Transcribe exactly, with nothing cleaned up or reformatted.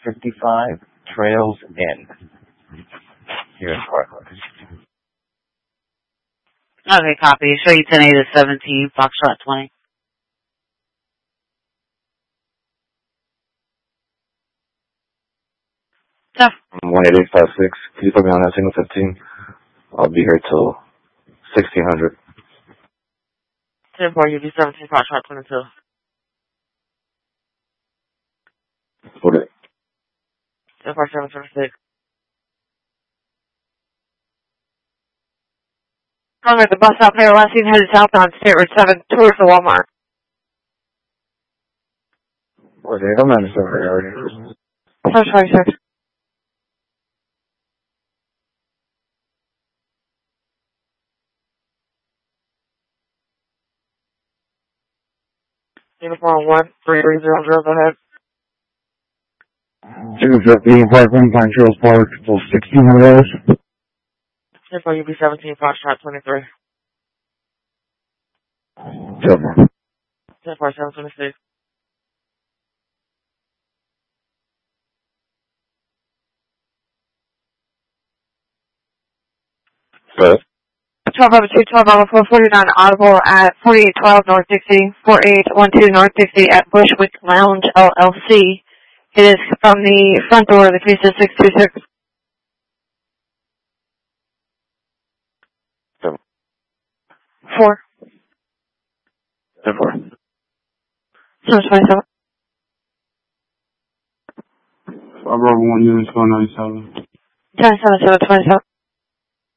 fifty-five Trails Inn here in Parkland. Okay, copy. Show you ten eight to seventeen, Foxtrot twenty. Yeah. one eight eight five six. Can you put me on that single fifteen? I'll be here till sixteen hundred. ten four, U B seventeen, Foxtrot twenty-two. What it? ten four seven twenty-six. I'm at the bus stop here, last seen headed south on State Route seven towards the Walmart. What it? I'm not in the server already. Sorry, sorry, sir. Uniform one three three zero zero, go ahead. two fifteen Parkland, Pine Trails Park, till sixteen hundred dollars. ten four U B seventeen, Foxtrot twenty-three. Silver. ten four seven twenty-six. Good. twelve over two, twelve over four forty-nine, audible at forty-eight twelve North Dixie, forty-eight twelve North Dixie at Bushwick Lounge, L L C. It is from the front door of the case is six two six. Seven. Four. Seven four. Seven twenty-seven. Five Bravo one units, four ninety-seven. Ten seven seven twenty-seven.